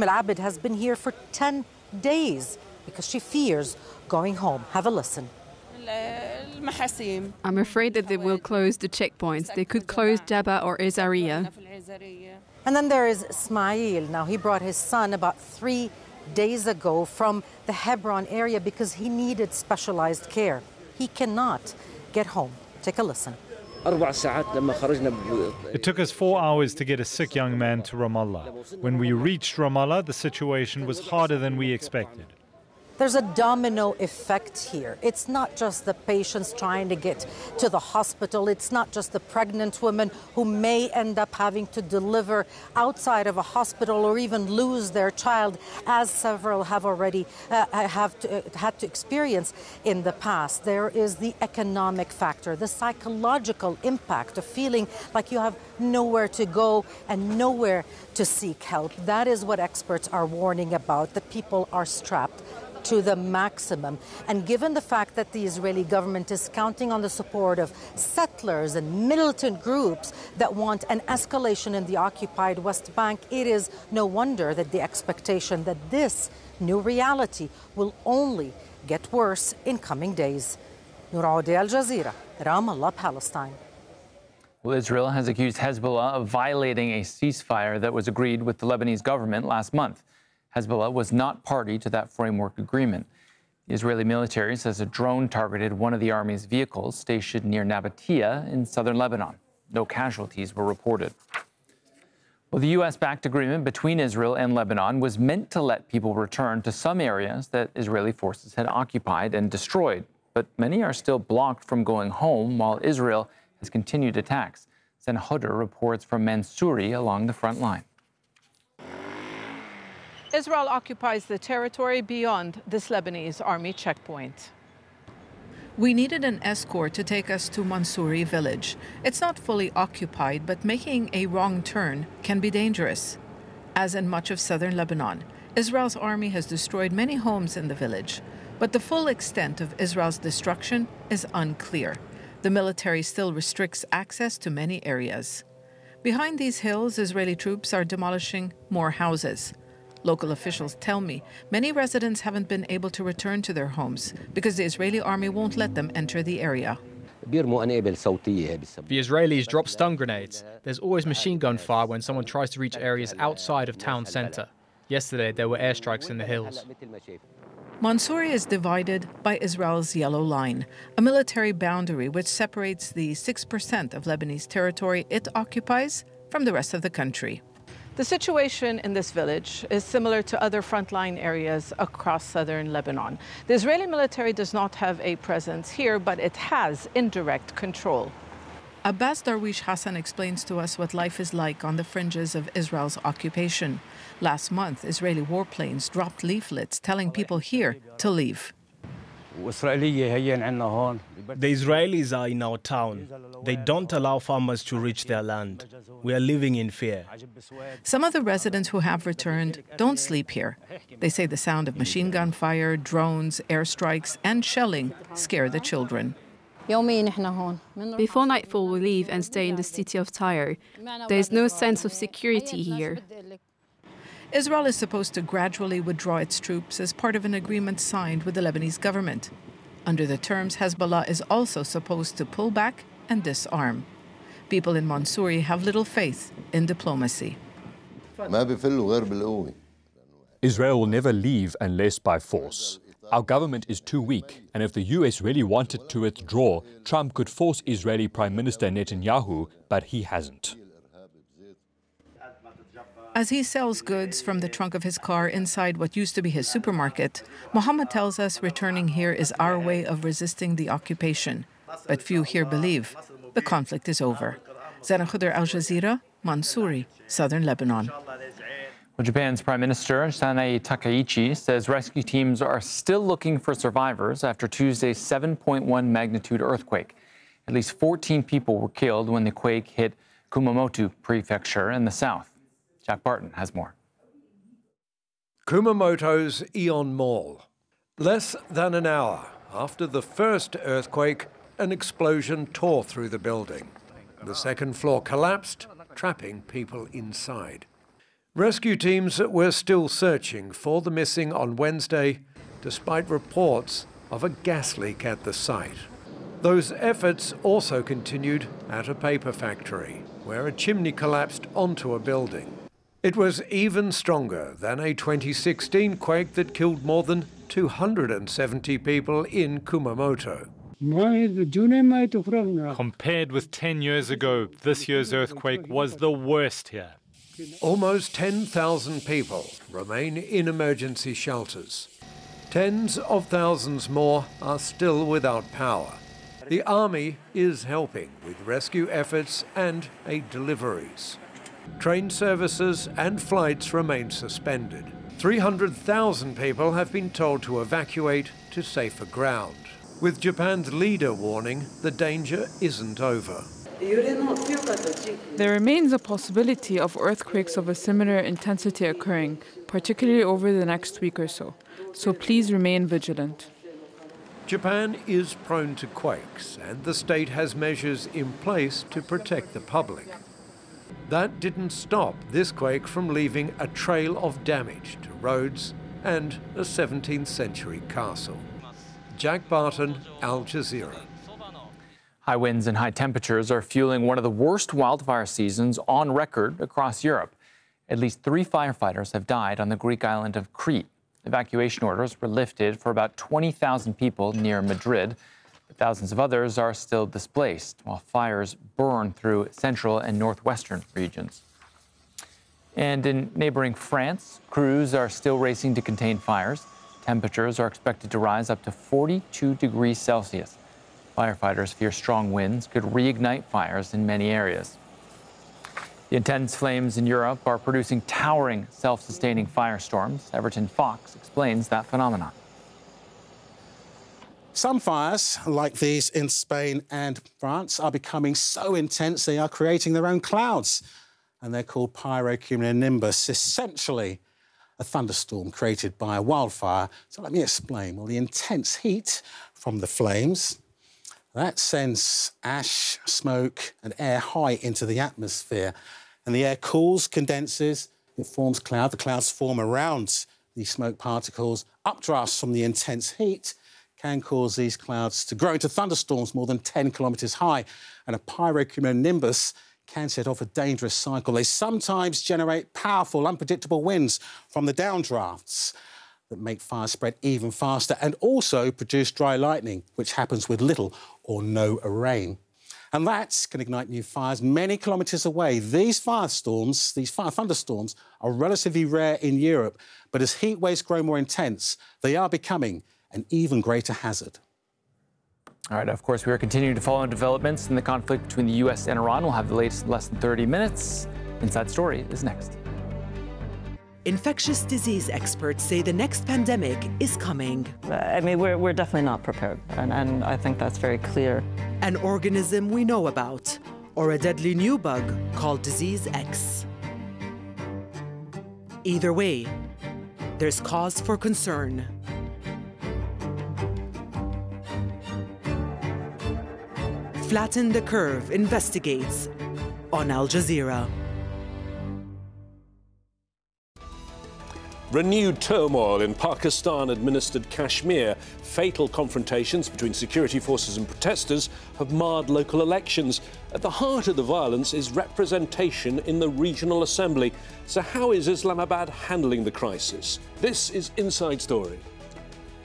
Al-Abid has been here for 10 days because she fears going home. Have a listen. I'm afraid that they will close the checkpoints. They could close Jabba or Ezariya. And then there is Ismail. Now, he brought his son about 3 days ago from the Hebron area because he needed specialized care. He cannot get home. Take a listen. It took us 4 hours to get a sick young man to Ramallah. When we reached Ramallah, the situation was harder than we expected. There's a domino effect here. It's not just the patients trying to get to the hospital. It's not just the pregnant women who may end up having to deliver outside of a hospital or even lose their child, as several have already had to experience in the past. There is the economic factor, the psychological impact of feeling like you have nowhere to go and nowhere to seek help. That is what experts are warning about, that people are strapped to the maximum. And given the fact that the Israeli government is counting on the support of settlers and militant groups that want an escalation in the occupied West Bank, it is no wonder that the expectation that this new reality will only get worse in coming days. Noor Audi, Al Jazeera, Ramallah, Palestine. Well, Israel has accused Hezbollah of violating a ceasefire that was agreed with the Lebanese government last month. Hezbollah was not party to that framework agreement. The Israeli military says a drone targeted one of the army's vehicles stationed near Nabatea in southern Lebanon. No casualties were reported. Well, the U.S.-backed agreement between Israel and Lebanon was meant to let people return to some areas that Israeli forces had occupied and destroyed. But many are still blocked from going home while Israel has continued attacks. Sen Hodder reports from Mansouri along the front line. Israel occupies the territory beyond this Lebanese army checkpoint. We needed an escort to take us to Mansouri village. It's not fully occupied, but making a wrong turn can be dangerous. As in much of southern Lebanon, Israel's army has destroyed many homes in the village, but the full extent of Israel's destruction is unclear. The military still restricts access to many areas. Behind these hills, Israeli troops are demolishing more houses. Local officials tell me many residents haven't been able to return to their homes because the Israeli army won't let them enter the area. The Israelis drop stun grenades. There's always machine gun fire when someone tries to reach areas outside of town center. Yesterday, there were airstrikes in the hills. Mansouri is divided by Israel's Yellow Line, a military boundary which separates the 6% of Lebanese territory it occupies from the rest of the country. The situation in this village is similar to other frontline areas across southern Lebanon. The Israeli military does not have a presence here, but it has indirect control. Abbas Darwish Hassan explains to us what life is like on the fringes of Israel's occupation. Last month, Israeli warplanes dropped leaflets telling people here to leave. The Israelis are in our town. They don't allow farmers to reach their land. We are living in fear. Some of the residents who have returned don't sleep here. They say the sound of machine gun fire, drones, airstrikes, and shelling scare the children. Before nightfall, we leave and stay in the city of Tyre. There is no sense of security here. Israel is supposed to gradually withdraw its troops as part of an agreement signed with the Lebanese government. Under the terms, Hezbollah is also supposed to pull back and disarm. People in Mansouri have little faith in diplomacy. Israel will never leave unless by force. Our government is too weak, and if the US really wanted to withdraw, Trump could force Israeli Prime Minister Netanyahu, but he hasn't. As he sells goods from the trunk of his car inside what used to be his supermarket, Mohammed tells us returning here is our way of resisting the occupation. But few here believe the conflict is over. Zara Khudr, Al Jazeera, Mansouri, southern Lebanon. Well, Japan's Prime Minister Sanae Takaichi says rescue teams are still looking for survivors after Tuesday's 7.1 magnitude earthquake. At least 14 people were killed when the quake hit Kumamoto Prefecture in the south. Jack Barton has more. Kumamoto's Aeon Mall. Less than an hour after the first earthquake, an explosion tore through the building. The second floor collapsed, trapping people inside. Rescue teams were still searching for the missing on Wednesday, despite reports of a gas leak at the site. Those efforts also continued at a paper factory, where a chimney collapsed onto a building. It was even stronger than a 2016 quake that killed more than 270 people in Kumamoto. Compared with 10 years ago, this year's earthquake was the worst here. Almost 10,000 people remain in emergency shelters. Tens of thousands more are still without power. The army is helping with rescue efforts and aid deliveries. Train services and flights remain suspended. 300,000 people have been told to evacuate to safer ground. With Japan's leader warning, the danger isn't over. There remains a possibility of earthquakes of a similar intensity occurring, particularly over the next week or so. So please remain vigilant. Japan is prone to quakes, and the state has measures in place to protect the public. That didn't stop this quake from leaving a trail of damage to roads and a 17th century castle. Jack Barton, Al Jazeera. High winds and high temperatures are fueling one of the worst wildfire seasons on record across Europe. At least 3 firefighters have died on the Greek island of Crete. Evacuation orders were lifted for about 20,000 people near Madrid. But thousands of others are still displaced, while fires burn through central and northwestern regions. And in neighboring France, crews are still racing to contain fires. Temperatures are expected to rise up to 42 degrees Celsius. Firefighters fear strong winds could reignite fires in many areas. The intense flames in Europe are producing towering, self-sustaining firestorms. Everton Fox explains that phenomenon. Some fires, like these in Spain and France, are becoming so intense they are creating their own clouds. And they're called pyrocumulonimbus, essentially a thunderstorm created by a wildfire. So let me explain. Well, the intense heat from the flames, that sends ash, smoke and air high into the atmosphere. And the air cools, condenses, it forms cloud. The clouds form around these smoke particles. Updrafts from the intense heat can cause these clouds to grow into thunderstorms more than 10 kilometres high. And a pyrocumulonimbus can set off a dangerous cycle. They sometimes generate powerful, unpredictable winds from the downdrafts that make fires spread even faster and also produce dry lightning, which happens with little or no rain. And that can ignite new fires many kilometres away. These firestorms, these thunderstorms, are relatively rare in Europe. But as heat waves grow more intense, they are becoming an even greater hazard. All right, of course, we are continuing to follow developments in the conflict between the U.S. and Iran. We'll have the latest in less than 30 minutes. Inside Story is next. Infectious disease experts say the next pandemic is coming. I mean, we're definitely not prepared, and I think that's very clear. An organism we know about, or a deadly new bug called Disease X. Either way, there's cause for concern. Flatten the Curve investigates on Al Jazeera. Renewed turmoil in Pakistan-administered Kashmir. Fatal confrontations between security forces and protesters have marred local elections. At the heart of the violence is representation in the regional assembly. So how is Islamabad handling the crisis? This is Inside Story.